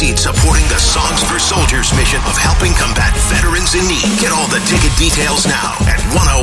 proceed supporting the Songs for Soldiers mission of helping combat veterans in need. Get all the ticket details now at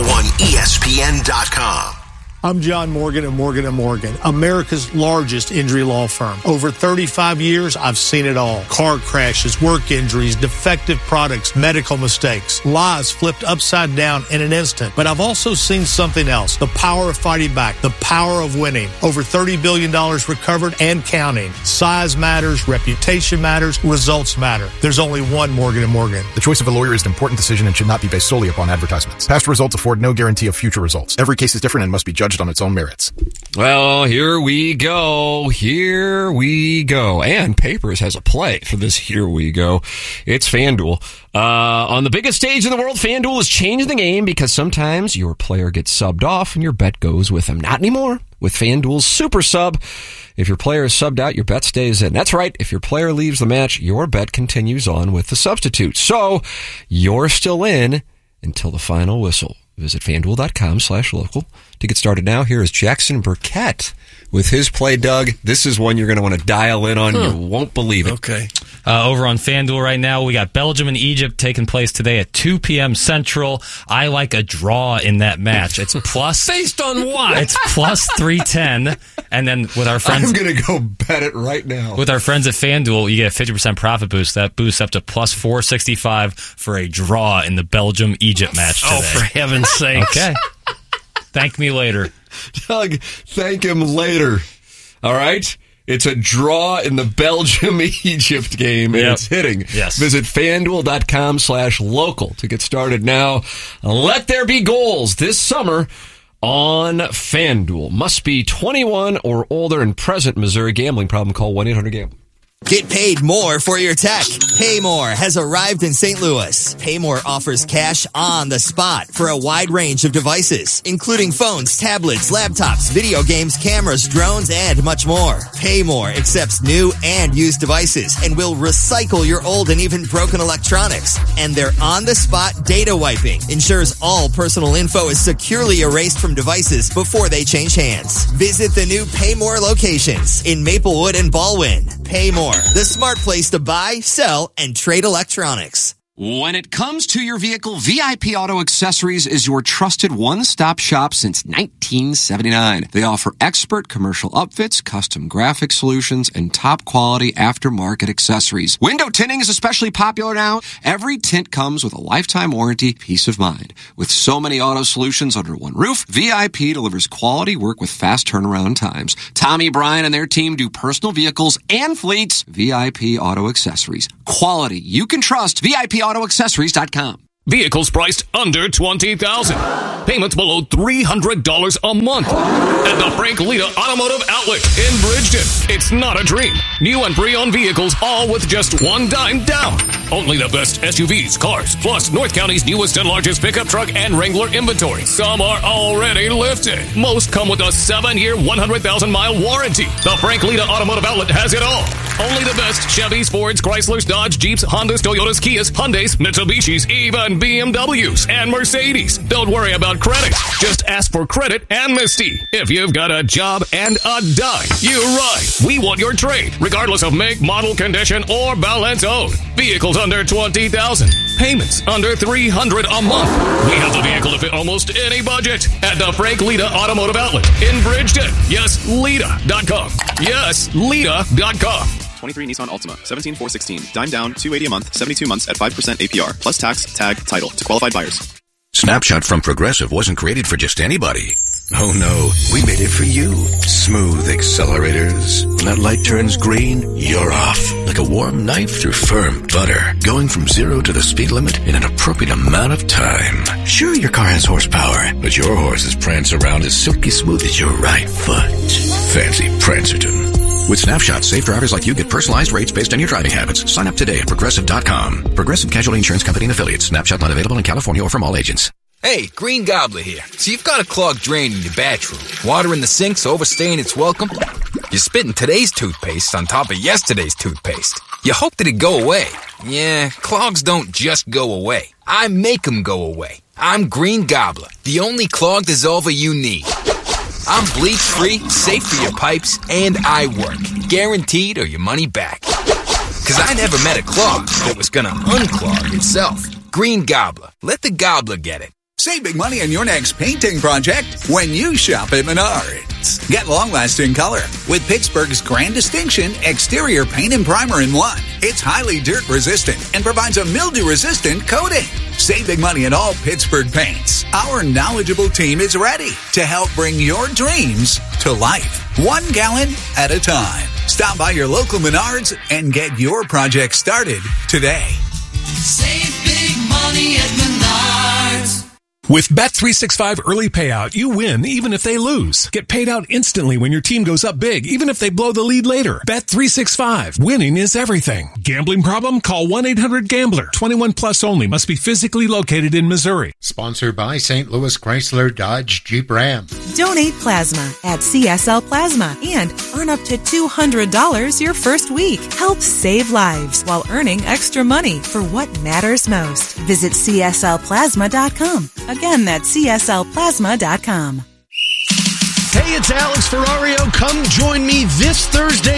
101ESPN.com. I'm John Morgan of Morgan & Morgan, America's largest injury law firm. Over 35 years, I've seen it all. Car crashes, work injuries, defective products, medical mistakes, lives flipped upside down in an instant. But I've also seen something else, the power of fighting back, the power of winning. Over $30 billion recovered and counting. Size matters, reputation matters, results matter. There's only one Morgan & Morgan. The choice of a lawyer is an important decision and should not be based solely upon advertisements. Past results afford no guarantee of future results. Every case is different and must be judged on its own merits. Well, here we go. And Papers has a play for this Here We Go. It's FanDuel. On the biggest stage in the world, FanDuel is changing the game because sometimes your player gets subbed off and your bet goes with them. Not anymore. With FanDuel's Super Sub, if your player is subbed out, your bet stays in. That's right. If your player leaves the match, your bet continues on with the substitute. So you're still in until the final whistle. Visit FanDuel.com/local to get started now. Here is Jackson Burkett with his play, Doug. This is one you're going to want to dial in on. You won't believe it. Okay. Over on FanDuel right now, we got Belgium and Egypt taking place today at 2 p.m. Central. I like a draw in that match. It's plus... Based on what? It's plus 310. And then with our friends... I'm going to go bet it right now. With our friends at FanDuel, you get a 50% profit boost. That boosts up to plus 465 for a draw in the Belgium-Egypt match today. Oh, for heaven's sakes. Okay. Thank me later. Doug, thank him later. All right? It's a draw in the Belgium-Egypt game, and it's hitting. Yes. Visit FanDuel.com/local to get started now. Let there be goals this summer on FanDuel. Must be 21 or older and present. Missouri gambling problem. Call 1-800-GAMBLE. Get paid more for your tech. Paymore has arrived in St. Louis. Paymore offers cash on the spot for a wide range of devices, including phones, tablets, laptops, video games, cameras, drones, and much more. Paymore accepts new and used devices and will recycle your old and even broken electronics. And their on-the-spot data wiping ensures all personal info is securely erased from devices before they change hands. Visit the new Paymore locations in Maplewood and Baldwin. Paymore, the smart place to buy, sell, and trade electronics. When it comes to your vehicle, VIP Auto Accessories is your trusted one-stop shop since 1979. They offer expert commercial upfits, custom graphic solutions, and top-quality aftermarket accessories. Window tinting is especially popular now. Every tint comes with a lifetime warranty, peace of mind. With so many auto solutions under one roof, VIP delivers quality work with fast turnaround times. Tommy Bryan and their team do personal vehicles and fleets. VIP Auto Accessories. Quality you can trust. VIPAutoAccessories.com. Vehicles priced under $20,000. Payments below $300 a month. At the Frank Lita Automotive Outlet in Bridgeton. It's not a dream. New and pre-owned vehicles, all with just $1 down. Only the best SUVs, cars, plus North County's newest and largest pickup truck and Wrangler inventory. Some are already lifted. Most come with a 7-year, 100,000-mile warranty. The Frank Lita Automotive Outlet has it all. Only the best Chevys, Fords, Chryslers, Dodge, Jeeps, Hondas, Toyotas, Kias, Hyundais, Mitsubishis, even BMWs and Mercedes. Don't worry about credit. Just ask for credit amnesty. If you've got a job and a dime, you're right. We want your trade, regardless of make, model, condition, or balance owed. Vehicles under $20,000. Payments under $300 a month. We have the vehicle to fit almost any budget at the Frank Lita Automotive Outlet in Bridgeton. Yes, Lita.com. Yes, Lita.com. 23 Nissan Altima, 17,416. Dime down, $280 a month, 72 months at 5% APR, plus tax, tag, title to qualified buyers. Snapshot from Progressive wasn't created for just anybody. Oh no, we made it for you. Smooth accelerators. When that light turns green, you're off. Like a warm knife through firm butter. Going from 0 to the speed limit in an appropriate amount of time. Sure, your car has horsepower, but your horses prance around as silky smooth as your right foot. Fancy Prancerton. With Snapshot, safe drivers like you get personalized rates based on your driving habits. Sign up today at Progressive.com. Progressive Casualty Insurance Company and Affiliates. Snapshot not available in California or from all agents. Hey, Green Gobbler here. So you've got a clogged drain in your bathroom. Water in the sink's overstaying its welcome. You're spitting today's toothpaste on top of yesterday's toothpaste. You hope that it go away. Yeah, clogs don't just go away. I make them go away. I'm Green Gobbler, the only clog dissolver you need. I'm bleach-free, safe for your pipes, and I work. Guaranteed or your money back. Because I never met a clog that was gonna unclog itself. Green Gobbler. Let the gobbler get it. Save big money on your next painting project when you shop at Menards. Get long-lasting color with Pittsburgh's Grand Distinction Exterior Paint and Primer in one. It's highly dirt-resistant and provides a mildew-resistant coating. Save big money on all Pittsburgh paints. Our knowledgeable team is ready to help bring your dreams to life. 1 gallon at a time. Stop by your local Menards and get your project started today. Save big money at Menards. With Bet365 Early Payout, you win even if they lose. Get paid out instantly when your team goes up big, even if they blow the lead later. Bet365. Winning is everything. Gambling problem? Call 1-800-GAMBLER. 21 plus only. Must be physically located in Missouri. Sponsored by St. Louis Chrysler Dodge Jeep Ram. Donate plasma at CSL Plasma and earn up to $200 your first week. Help save lives while earning extra money for what matters most. Visit CSLPlasma.com. Again, that's CSLPlasma.com. Hey, it's Alex Ferrario. Come join me this Thursday